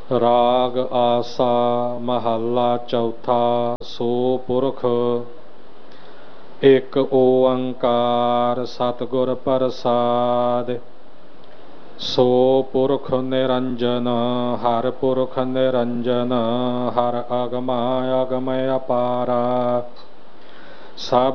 ਰਾਗ ਆਸਾ ਮਹੱਲਾ ਚੌਥਾ। ਸੋ ਪੁਰਖ ਇੱਕ ਓੰਕਾਰ ਸਤਿਗੁਰ ਪ੍ਰਸਾਦਿ। ਸੋ ਪੁਰਖ ਨਿਰੰਜਨ ਹਰਿ ਪੁਰਖ ਨਿਰੰਜਨ ਹਰਿ ਅਗਮ ਅਗਮ ਅਪਾਰਾ। ਸਭ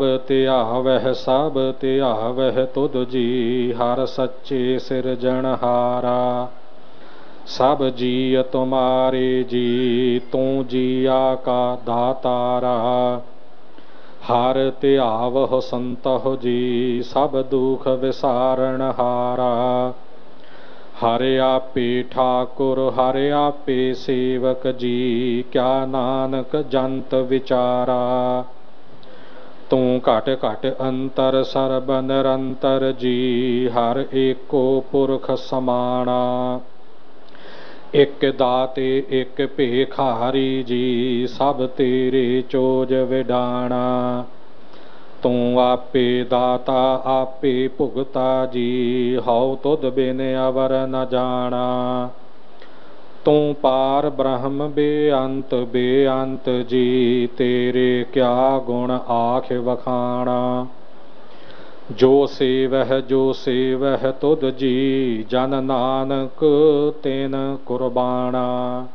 ਧਿਆਵਹਿ ਤੁਧ ਜੀ ਹਰਿ ਸੱਚੇ ਸਿਰਜਣਹਾਰਾ। ਸਭ ਜੀ ਤੁਮਾਰੇ ਜੀ ਤੂੰ ਜੀਆ ਕਾ ਦਾਤਾਰਾ। ਹਰ ਧਿਆਵਹੁ ਸੰਤਹੁ ਜੀ ਸਭ ਦੁਖ ਵਿਸਾਰਣਹਾਰਾ। ਹਰਿ ਆਪੇ ਠਾਕੁਰ ਹਰਿ ਆਪੇ ਸੇਵਕ ਜੀ ਕਿਆ ਨਾਨਕ ਜੰਤ ਵਿਚਾਰਾ। ਤੂੰ ਘਟ ਘਟ ਅੰਤਰ ਸਰਬ ਨਿਰੰਤਰ ਜੀ ਹਰ ਏਕੋ ਪੁਰਖ ਸਮਾਣਾ। ਇੱਕ ਦਾਤੇ ਇੱਕ ਭੇਖਾਰੀ ਜੀ ਸਭ ਤੇਰੇ ਚੋਜ ਵਿਡਾਣਾ। ਤੂੰ ਆਪੇ ਦਾਤਾ ਆਪੇ ਭੁਗਤਾ ਜੀ ਹਉ ਤੁਧ ਬਿਨ ਅਵਰ ਨ ਜਾਣਾ। ਤੂੰ ਪਾਰ ਬ੍ਰਹਮ ਬੇਅੰਤ ਜੀ ਤੇਰੇ ਕਿਆ ਗੁਣ ਆਖ ਵਖਾਣਾ। ਜੋ ਸੇਵਹਿ ਤੁਧ ਜੀ ਜਨ ਨਾਨਕ ਤੈਨ ਕੁਰਬਾਣਾ।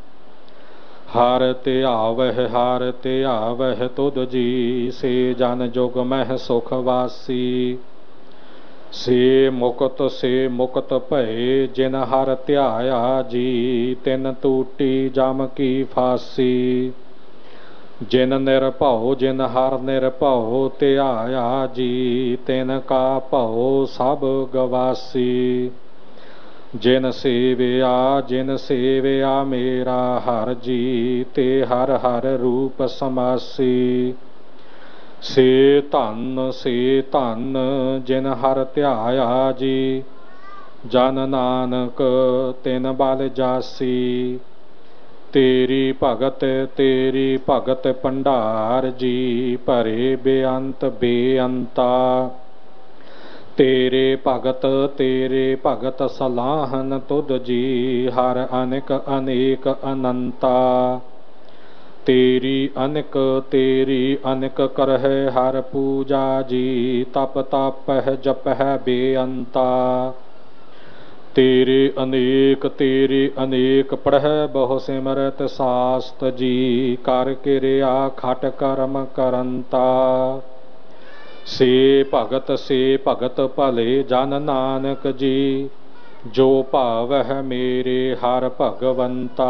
ਹਰ ਧਿਆਵਹਿ ਤੁਧ ਜੀ ਸੇ ਜਨ ਜੁਗ ਮਹਿ ਸੁਖ ਵਾਸੀ। ਸੇ ਮੁਕਤ ਭਏ ਜਿਨ ਹਰ ਧਿਆਇਆ ਜੀ ਤਿਨ ਟੂਟੀ ਜਮ ਕੀ ਫਾਸੀ। ਜਿਨ ਹਰ ਨਿਰਭਉ ਧਿਆਇਆ ਜੀ ਤਿਨ ਕਾ ਭਉ ਸਭ ਗਵਾਸੀ। ਜਿਨ ਸੇਵਿਆ ਮੇਰਾ ਹਰ ਜੀ ਤੇ ਹਰ ਹਰ ਰੂਪ ਸਮਾਸੀ। ਸੇ ਧਨ ਜਿਨ ਹਰ ਧਿਆਇਆ ਜੀ ਜਨ ਨਾਨਕ ਤਿਨ ਬਲ ਜਾਸੀ। ਤੇਰੀ ਭਗਤ ਭੰਡਾਰ ਜੀ ਭਰੇ ਬੇਅੰਤਾ। ਤੇਰੇ ਭਗਤ ਸਲਾਹਨ ਤੁਧ ਜੀ ਹਰ ਅਨੇਕ ਅਨੰਤਾ। ਤੇਰੀ ਅਨਿਕ ਕਰਹਿ ਹਰ ਪੂਜਾ ਜੀ ਤਪ ਤਾਪਹਿ ਜਪਹਿ ਬੇਅੰਤਾ। ਤੇਰੇ ਅਨੇਕ ਪੜਹਿ ਬਹੁ ਸਿਮਰਤ ਸਾਸਤ ਜੀ ਕਰ ਕਿਰਿਆ ਖਟ ਕਰਮ ਕਰੰਤਾ। ਸੇ ਭਗਤ ਭਲੇ ਜਨ ਨਾਨਕ ਜੀ ਜੋ ਭਾਵਹਿ ਮੇਰੇ ਹਰ ਭਗਵੰਤਾ।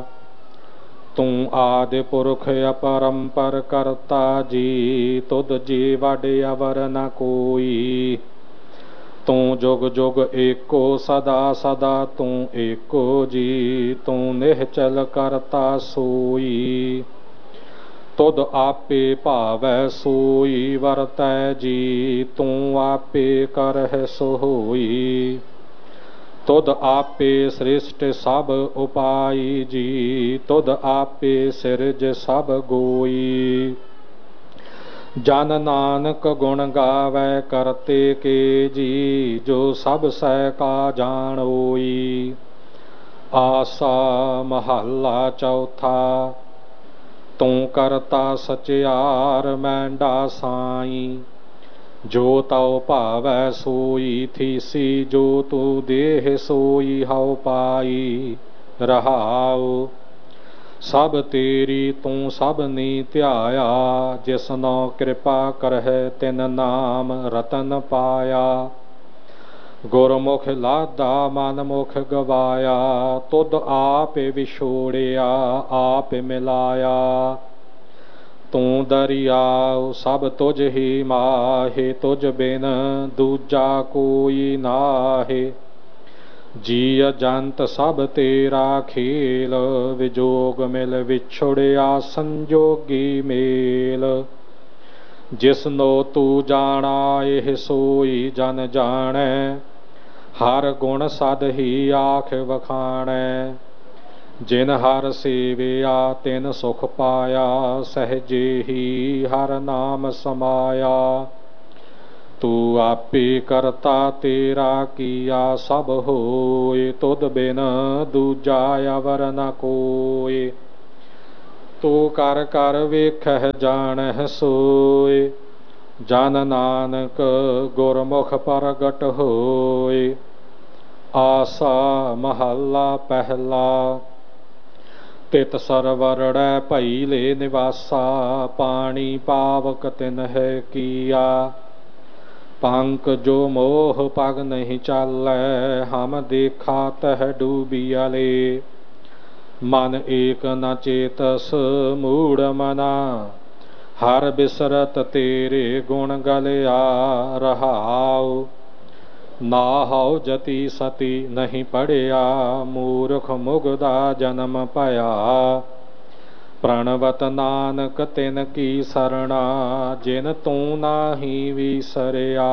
ਤੂੰ ਆਦਿ ਪੁਰਖ ਅਪਰੰਪਰ ਕਰਤਾ ਜੀ ਤੁਧ ਜੀ ਵਡ ਅਵਰ ਨ ਕੋਈ। ਤੂੰ ਜੁਗ ਜੁਗ ਏਕੋ ਸਦਾ ਤੂੰ ਏਕੋ ਜੀ ਤੂੰ ਨਿਹਚਲ ਕਰਤਾ ਸੋਈ। ਤੁਧ ਆਪੇ ਭਾਵੈ ਸੋਈ ਵਰਤੈ ਜੀ ਤੂੰ ਆਪੇ ਕਰਹਿ ਸੋ ਹੋਈ। ਤੁਧ ਆਪੇ ਸ੍ਰਿਸ਼ਟ ਸਭ ਉਪਾਈ ਜੀ ਤੁਧ ਆਪੇ ਸਿਰਜ ਸਭ ਗੋਈ। ਜਨ ਨਾਨਕ ਗੁਣ ਗਾਵੈ ਕਰਤੇ ਕੇ ਜੀ ਜੋ ਸਭ ਸਹਿ ਕਾ ਜਾਣੋਈ। ਆਸਾ ਮਹੱਲਾ ਚੌਥਾ। ਤੂੰ ਕਰਤਾ ਸਚਿਆਰ ਮੈਂਡਾ ਸਾਈ। ਜੋ ਤਉ ਭਾਵੈ ਸੋਈ ਥੀਸੀ ਜੋ ਤੂੰ ਦੇਹ ਸੋਈ ਹਉ ਪਾਈ। ਰਹਾਉ ਸਭ ਤੇਰੀ ਤੂੰ ਸਭ ਨੀ ਧਿਆਇਆ। ਜਿਸਨੋ ਕਿਰਪਾ ਕਰਹਿ ਤਿਨ ਨਾਮ ਰਤਨ ਪਾਇਆ। ਗੁਰਮੁਖ ਲਾਧਾ ਮਨ ਮੁਖ ਗਵਾਇਆ। ਤੁਧ ਆਪ ਵਿਛੋੜਿਆ ਆਪ ਮਿਲਾਇਆ। ਤੂੰ ਦਰਿਆਉ ਸਭ ਤੁਝ ਹੀ ਮਾਹੇ ਤੁਝ ਬਿਨ ਦੂਜਾ ਕੋਈ ਨਾਹੇ। ਜੀ ਅਜੰਤ ਸਭ ਤੇਰਾ ਖੇਲ ਵਿਜੋਗ ਮਿਲ ਵਿਛੜਿਆ ਸੰਜੋਗੀ ਮੇਲ। ਜਿਸਨੋ ਤੂੰ ਜਾਣਾ ਇਹ ਸੋਈ ਜਨ ਜਾਣੈ। ਹਰ ਗੁਣ ਸਦ ਹੀ ਆਖ ਵਖਾਣੈ। ਜਿਨ ਹਰ ਸੇਵਿਆ ਤਿਨ ਸੁਖ ਪਾਇਆ। ਸਹਿਜੇ ਹੀ ਹਰ ਨਾਮ ਸਮਾਇਆ। तू आपे करता तेरा किया सब होए, तुद बिन दूजा अवर न कोय। तू कर कर वेखह जानह सोय, जन नानक गुरमुख प्रगट होय। आसा महला पहला। तित सरवरड़ै भई ले निवासा, पानी पावक तिन है किया। पंक जो मोह पग नहीं चालै, हम देखा तह डूबिया ले। मन एक न चेतस मूढ़ मना, हर बिसरत तेरे गुण गलिया रहाओ। नाहौ जति सती नहीं पढ़िया, मूर्ख मुगदा जन्म पया। प्रणवत नानक तिन की सरना, जिन तू नाही विसरिया।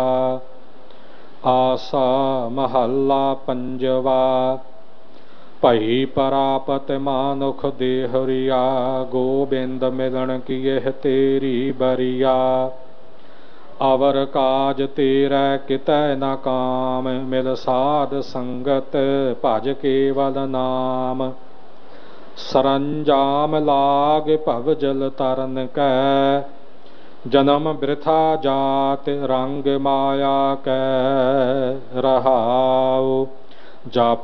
आसा महला पंजवा। भई परापत मानुख देहरिया, गोबिंद मिलन किएह तेरी बरिया। अवर काज तेरै कितै न काम, मिल साध संगत भज केवल नाम। सरंजाम लाग भव जल तरन कै, जन्म वृथा जात रंग माया कै रहाओ। जप